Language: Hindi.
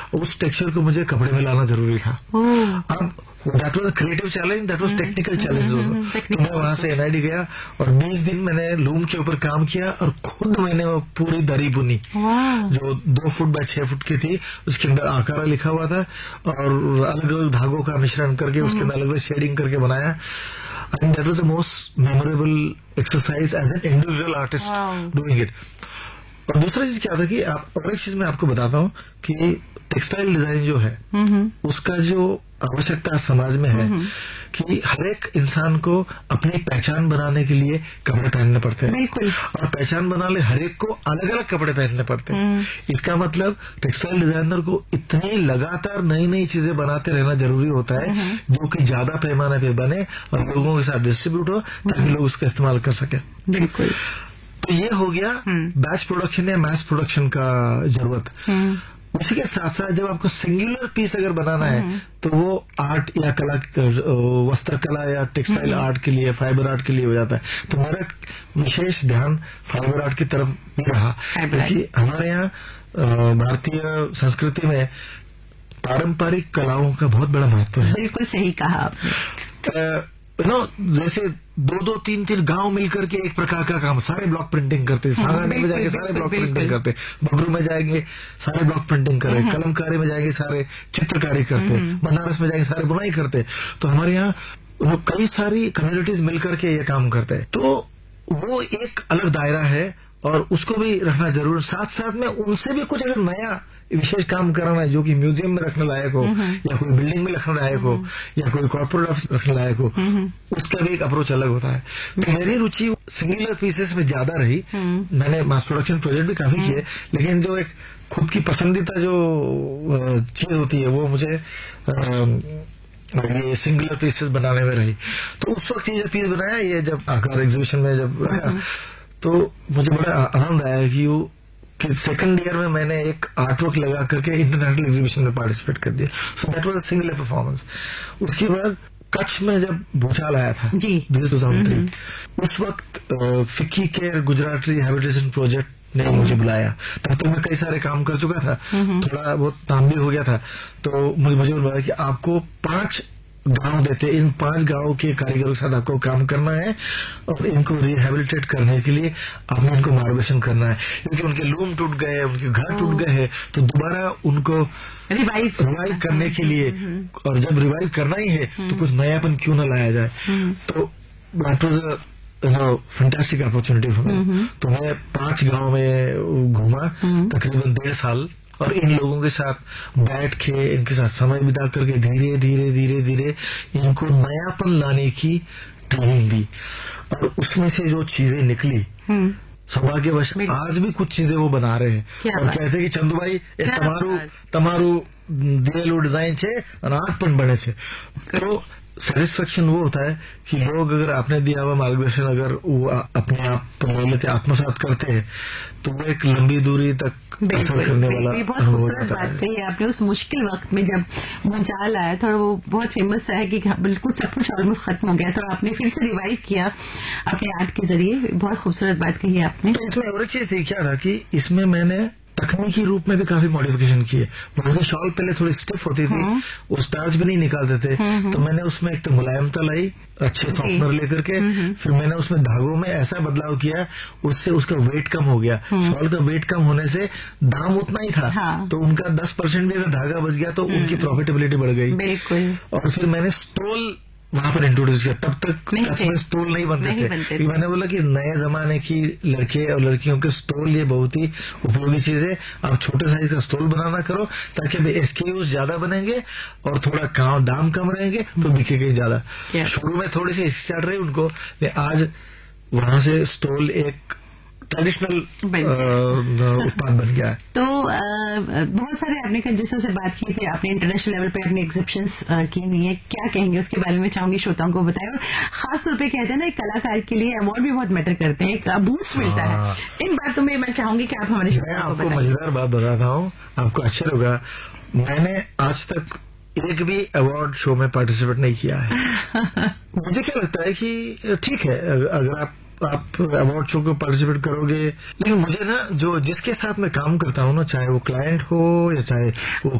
उस टेक्सचर को मुझे कपड़े में लाना जरूरी था। अब that was a creative challenge, that was technical challenge. तो मैं वहां से NID गया और 20 दिन मैंने लूम के ऊपर काम किया और खुद मैंने वो पूरी दरी बुनी जो 2 फुट बाय 6 फुट की थी। उसके अंदर आकारा लिखा हुआ था और अलग अलग धागों का मिश्रण करके उसके अंदर अलग अलग शेडिंग करके बनाया। And that was the most memorable exercise as an individual artist doing it. और दूसरा चीज क्या था कि और एक चीज मैं आपको बताता हूँ कि टेक्सटाइल डिजाइन जो है उसका जो आवश्यकता समाज में है कि हर एक इंसान को अपनी पहचान बनाने के लिए कपड़े पहनने पड़ते हैं। और पहचान बनाने हर एक को अलग अलग कपड़े पहनने पड़ते हैं। इसका मतलब टेक्सटाइल डिजाइनर को इतनी लगातार नई नई चीजें बनाते रहना जरूरी होता है जो कि ज्यादा पैमाने पे बने और लोगों के साथ डिस्ट्रीब्यूट हो ताकि लोग उसका इस्तेमाल कर सके। बिल्कुल। तो ये हो गया बैच प्रोडक्शन या मैस प्रोडक्शन का जरूरत। उसी के साथ साथ जब आपको सिंगुलर पीस अगर बनाना है तो वो आर्ट या कला, वस्त्र कला या टेक्सटाइल आर्ट के लिए, फाइबर आर्ट के लिए हो जाता है। तो मेरा विशेष ध्यान फाइबर आर्ट की तरफ भी रहा क्योंकि हमारे यहाँ भारतीय संस्कृति में पारंपरिक कलाओं का बहुत बड़ा महत्व है। बिल्कुल सही कहा आपने। जैसे 2-2, 3-3 गांव मिलकर के एक प्रकार का काम, सारे ब्लॉक प्रिंटिंग करते, सारनाथ में जाएंगे सारे ब्लॉक प्रिंटिंग करते, बबरू में जाएंगे सारे ब्लॉक प्रिंटिंग करे, कलमकारी में जाएंगे सारे चित्रकारी करते, बनारस में जाएंगे सारे बुनाई करते। तो हमारे यहाँ कई सारी कम्युनिटीज मिलकर के ये काम करते हैं। तो वो एक अलग दायरा है और उसको भी रखना जरूर। साथ साथ में उनसे भी कुछ अगर नया विशेष काम कराना है जो कि म्यूजियम में रखने लायक हो या कोई बिल्डिंग में रखने लायक हो या कोई कॉर्पोरेट ऑफिस रखने लायक हो, उसका भी एक अप्रोच अलग होता है। तो मेरी रुचि सिंगुलर पीसेस में ज्यादा रही। मैंने मास प्रोडक्शन प्रोजेक्ट भी काफी किए, लेकिन जो एक खुद की पसंदीदा जो चीज होती है वो मुझे ये सिंगुलर पीसेस बनाने में रही। तो उस वक्त ये पीस बनाया, ये जब आकार एग्जीबिशन में जब रखा तो मुझे बड़ा आनंद आया कि सेकंड ईयर में मैंने एक आर्टवर्क लगा करके इंटरनेशनल एग्जीबिशन में पार्टिसिपेट कर दिया। So that was a singular performance. उसके बाद कच्छ में जब भूचाल आया था 2003, उस वक्त FICCI care Gujarat rehabilitation project ने मुझे बुलाया। तब तक मैं कई सारे काम कर चुका था, थोड़ा बहुत काम भी हो गया था। तो मुझे बुलाया कि आपको 5 गांव देते, इन 5 गांव के कारीगरों के साथ आपको काम करना है और इनको रिहेबिलिटेट करने के लिए आपने इनको मार्गदर्शन करना है क्योंकि उनके लूम टूट गए, उनके घर टूट गए हैं। तो दोबारा उनको रिवाइव करने के लिए, और जब रिवाइव करना ही है तो कुछ नयापन क्यों न लाया जाए। तो that was fantastic opportunity for me. तो मैं 5 गांव में घूमा तकरीबन 1.5 साल और इन लोगों के साथ बैठ के इनके साथ समय बिता करके धीरे धीरे धीरे धीरे इनको नयापन लाने की ट्रेनिंग दी। और उसमें से जो चीजें निकली, सौभाग्यवश आज भी कुछ चीजें वो बना रहे हैं और कहते हैं कि चंदू भाई तमारू दिएलू डिजाइन छे और आंखपन बने छे। तो सेटिस्फेक्शन वो होता है कि लोग अगर आपने दिया हुआ मार्गदर्शन अगर वो अपने आप ले लेते, आत्मसात करते हैं, तो वो एक लंबी दूरी तक असर करने वाला बहुत खूबसूरत बात कही आपने। उस मुश्किल वक्त में जब भूचाल आया था, वो बहुत फेमस है कि बिल्कुल सब कुछ ऑलमोस्ट खत्म हो गया था, आपने फिर से रिवाइव किया अपने आर्ट के जरिए। बहुत खूबसूरत बात कही आपने। तो इसमें और एक चीज थी क्या था कि इसमें मैंने तकनीकी रूप में भी काफी मॉडिफिकेशन किए। वैसे शॉल पहले थोड़ी स्टिफ होती थी, वो स्टार्च भी नहीं निकालते थे, तो मैंने उसमें एक तो मुलायमता लाई अच्छे सॉफ्टवेयर लेकर के, फिर मैंने उसमें धागों में ऐसा बदलाव किया उससे उसका वेट कम हो गया। शॉल का वेट कम होने से दाम उतना ही था, तो उनका 10% भी अगर धागा बच गया तो उनकी प्रॉफिटेबिलिटी बढ़ गई। बिल्कुल। और फिर मैंने स्टोल वहां पर इंट्रोड्यूस किया। तब तक स्टोल नहीं बनते थे। मैंने बोला कि नए जमाने की लड़के और लड़कियों के स्टोल ये बहुत ही उपयोगी चीज है। आप छोटे साइज का स्टोल बनाना करो ताकि एसकेयूज ज्यादा बनेंगे और थोड़ा दाम कम रहेंगे तो बिकेंगे ज्यादा। शुरू में थोड़ी सी हिचकिचाहट रही उनको, लेकिन आज वहां से स्टोल एक ट्रेडिशनल उत्पाद बन गया है। तो बहुत सारे आपने जिस तरह से बात की थी, आपने इंटरनेशनल लेवल पे अपनी एग्जिबिशंस की हुई है, क्या कहेंगे उसके बारे में चाहूंगी श्रोताओं को बताएं। और खास तौर पे कहते हैं ना, एक कलाकार के लिए अवार्ड भी बहुत मैटर करते हैं, एक बूस्ट मिलता है। इन बातों में मैं चाहूंगी कि आप हमारे श्रोताओं को बताएं। आपको मजेदार बात बताता हूँ, आपको अच्छा लगा। मैंने आज तक एक भी अवार्ड शो में पार्टिसिपेट नहीं किया है। मुझे क्या लगता है कि ठीक है अगर आप अवार्ड शो को पार्टिसिपेट करोगे, लेकिन मुझे ना जो जिसके साथ मैं काम करता हूँ ना, चाहे वो क्लाइंट हो या चाहे वो